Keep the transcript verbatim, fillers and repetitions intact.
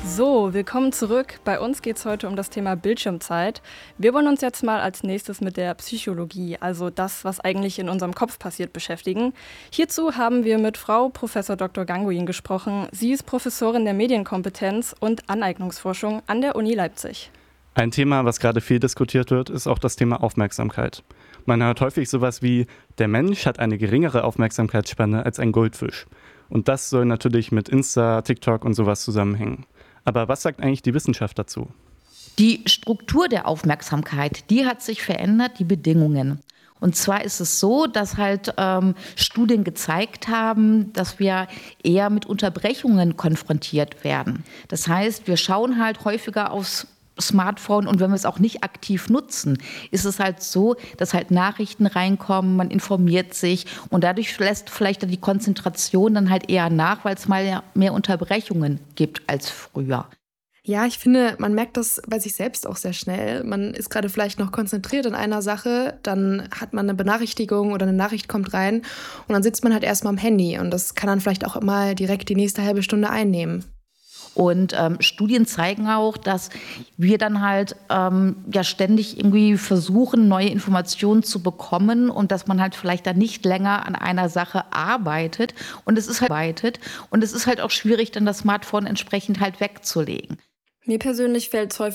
So, willkommen zurück. Bei uns geht es heute um das Thema Bildschirmzeit. Wir wollen uns jetzt mal als nächstes mit der Psychologie, also das, was eigentlich in unserem Kopf passiert, beschäftigen. Hierzu haben wir mit Frau Professor Doktor Ganguin gesprochen. Sie ist Professorin der Medienkompetenz und Aneignungsforschung an der Uni Leipzig. Ein Thema, was gerade viel diskutiert wird, ist auch das Thema Aufmerksamkeit. Man hört häufig sowas wie, der Mensch hat eine geringere Aufmerksamkeitsspanne als ein Goldfisch. Und das soll natürlich mit Insta, TikTok und sowas zusammenhängen. Aber was sagt eigentlich die Wissenschaft dazu? Die Struktur der Aufmerksamkeit, die hat sich verändert, die Bedingungen. Und zwar ist es so, dass halt ähm, Studien gezeigt haben, dass wir eher mit Unterbrechungen konfrontiert werden. Das heißt, wir schauen halt häufiger aufs Smartphone und wenn wir es auch nicht aktiv nutzen, ist es halt so, dass halt Nachrichten reinkommen, man informiert sich und dadurch lässt vielleicht die Konzentration dann halt eher nach, weil es mal mehr Unterbrechungen gibt als früher. Ja, ich finde, man merkt das bei sich selbst auch sehr schnell. Man ist gerade vielleicht noch konzentriert in einer Sache, dann hat man eine Benachrichtigung oder eine Nachricht kommt rein und dann sitzt man halt erstmal am Handy und das kann dann vielleicht auch mal direkt die nächste halbe Stunde einnehmen. Und ähm, Studien zeigen auch, dass wir dann halt ähm, ja ständig irgendwie versuchen, neue Informationen zu bekommen und dass man halt vielleicht dann nicht länger an einer Sache arbeitet. Und es ist halt arbeitet und es ist halt auch schwierig, dann das Smartphone entsprechend halt wegzulegen. Mir persönlich fällt es häufig